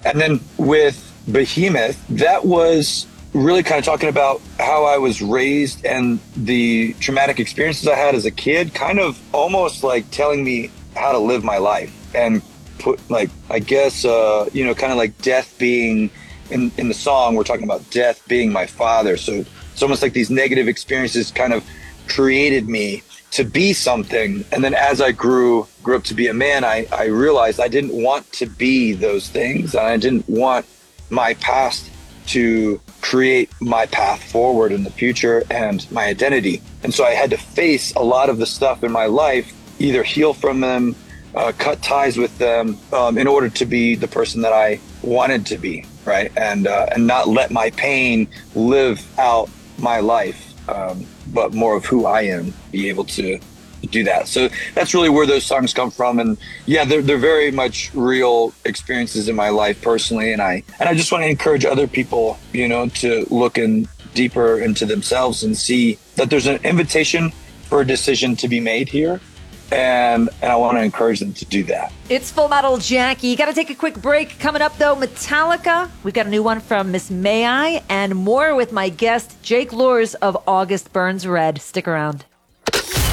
And then with Behemoth, that was really kind of talking about how I was raised and the traumatic experiences I had as a kid, kind of almost like telling me how to live my life and put like, I guess, kind of like death being in the song, we're talking about death being my father. So it's almost like these negative experiences kind of created me to be something. And then as I grew up to be a man, I realized I didn't want to be those things. And I didn't want my past to create my path forward in the future and my identity. And so I had to face a lot of the stuff in my life, either heal from them, cut ties with them, in order to be the person that I wanted to be, right? And not let my pain live out my life, but more of who I am, be able to do that. So that's really where those songs come from. And yeah, they're very much real experiences in my life personally. And I just want to encourage other people, to look deeper into themselves and see that there's an invitation for a decision to be made here. And I want to encourage them to do that. It's Full Metal Jackie. Got to take a quick break. Coming up, though, Metallica. We've got a new one from Miss May I, and more with my guest, Jake Luhrs of August Burns Red. Stick around.